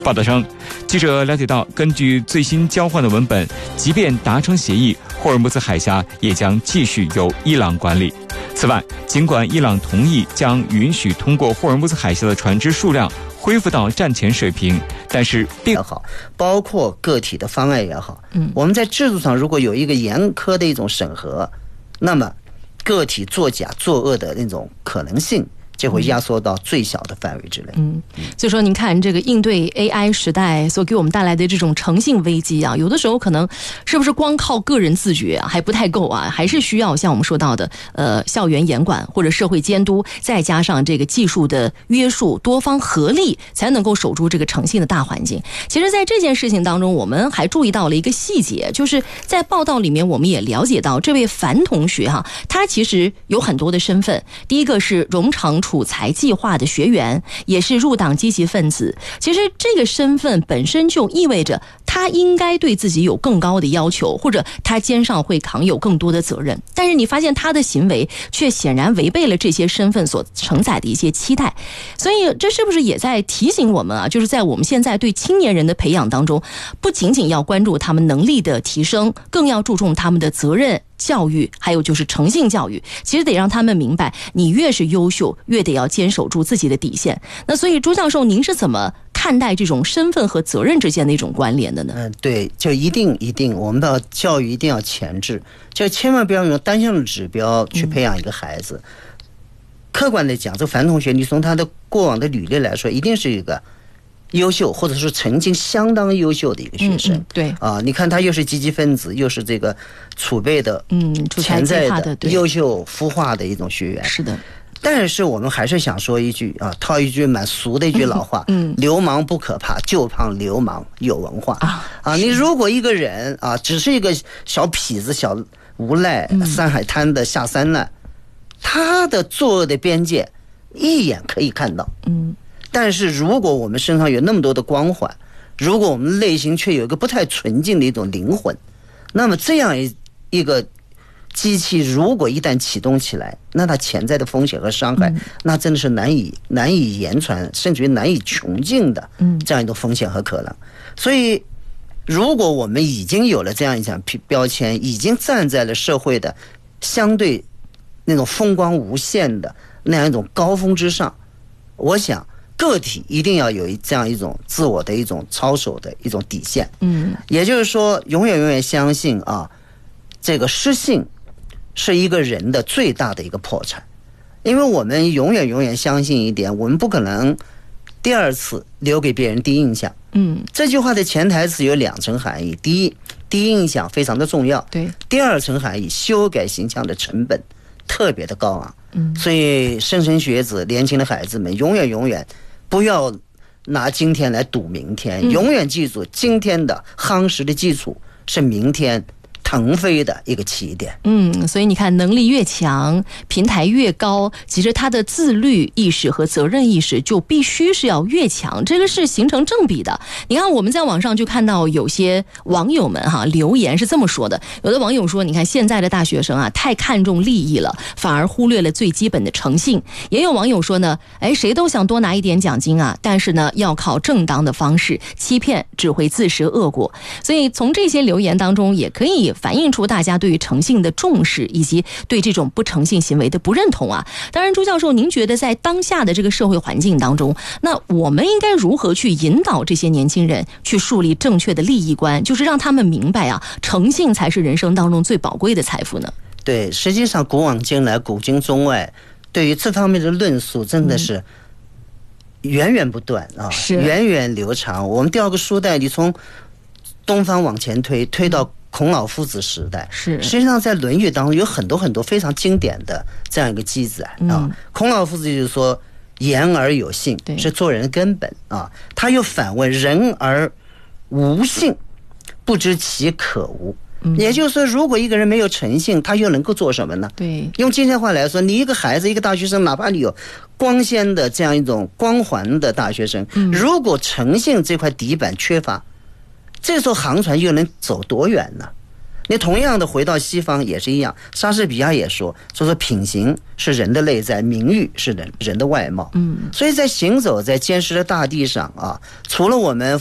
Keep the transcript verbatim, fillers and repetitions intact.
报道称，记者了解到，根据最新交换的文本，即便达成协议，霍尔木兹海峡也将继续由伊朗管理。此外，尽管伊朗同意将允许通过霍尔木兹海峡的船只数量恢复到战前水平，但是并好，包括个体的方案也好，嗯，我们在制度上如果有一个严苛的一种审核，那么个体作假作恶的那种可能性就会压缩到最小的范围之内。 嗯，所以说您看这个应对 A I 时代所给我们带来的这种诚信危机啊，有的时候可能是不是光靠个人自觉啊还不太够啊，还是需要像我们说到的呃校园严管或者社会监督，再加上这个技术的约束，多方合力才能够守住这个诚信的大环境。其实在这件事情当中，我们还注意到了一个细节，就是在报道里面我们也了解到，这位樊同学哈、啊，他其实有很多的身份，第一个是荣成储才计划的学员，也是入党积极分子。其实这个身份本身就意味着他应该对自己有更高的要求，或者他肩上会扛有更多的责任。但是你发现他的行为却显然违背了这些身份所承载的一些期待。所以这是不是也在提醒我们啊，就是在我们现在对青年人的培养当中，不仅仅要关注他们能力的提升，更要注重他们的责任教育，还有就是诚信教育。其实得让他们明白，你越是优秀，越得要坚守住自己的底线。那所以朱教授，您是怎么看待这种身份和责任之间的一种关联的呢？ 嗯，对，就一定一定，我们的教育一定要前置，就千万不要用单向的指标去培养一个孩子。嗯、客观的讲，这樊同学，你从他的过往的履历来说，一定是一个优秀，或者说曾经相当优秀的一个学生。嗯嗯、 对啊，你看他又是积极分子，又是这个储备的、嗯，潜在的优秀孵化的一种学员。 是的。 但是我们还是想说一句啊，套一句蛮俗的一句老话，嗯，流氓不可怕，就怕流氓有文化啊啊！你如果一个人啊，只是一个小痞子、小无赖、山海滩的下三滥，他的作恶的边界一眼可以看到，嗯。但是如果我们身上有那么多的光环，如果我们内心却有一个不太纯净的一种灵魂，那么这样一一个机器如果一旦启动起来，那它潜在的风险和伤害，嗯、那真的是难以难以言传，甚至于难以穷尽的这样一种风险和可能。所以，如果我们已经有了这样一项标签，已经站在了社会的相对那种风光无限的那样一种高峰之上，我想个体一定要有这样一种自我的一种操守的一种底线。嗯，也就是说，永远永远相信啊，这个失信是一个人的最大的一个破产，因为我们永远永远相信一点，我们不可能第二次留给别人第一印象。嗯，这句话的潜台词有两层含义：第一，第一印象非常的重要；对，第二层含义，修改形象的成本特别的高昂。嗯，所以莘莘学子、年轻的孩子们，永远永远不要拿今天来赌明天，嗯、永远记住今天的夯实的基础是明天腾飞的一个起点。 嗯，所以你看，能力越强，平台越高，其实他的自律意识和责任意识就必须是要越强，这个是形成正比的。你看，我们在网上就看到有些网友们哈留言是这么说的，有的网友说，你看现在的大学生啊，太看重利益了，反而忽略了最基本的诚信。也有网友说呢，哎，谁都想多拿一点奖金啊，但是呢，要靠正当的方式，欺骗只会自食恶果。所以从这些留言当中，也可以反映出大家对于诚信的重视，以及对这种不诚信行为的不认同啊。当然，朱教授，您觉得在当下的这个社会环境当中，那我们应该如何去引导这些年轻人去树立正确的利益观，就是让他们明白啊，诚信才是人生当中最宝贵的财富呢？ 对，实际上古往今来，古今中外，对于这方面的论述真的是源源不断啊，源远流长。我们调个书袋，你从东方往前推，推到孔老夫子时代，是实际上在《论语》当中有很多很多非常经典的这样一个记载啊。嗯、孔老夫子就是说，言而有信是做人的根本啊。他又反问：人而无信，不知其可无。嗯、也就是说，如果一个人没有诚信，他又能够做什么呢？对，用今天话来说，你一个孩子，一个大学生，哪怕你有光鲜的这样一种光环的大学生，嗯、如果诚信这块底板缺乏，这艘航船又能走多远呢？ 你同样的回到西方也是一样，莎士比亚也说，说说品行是人的内在，名誉是人人的外貌。嗯，所以在行走在坚实的大地上啊，除了我们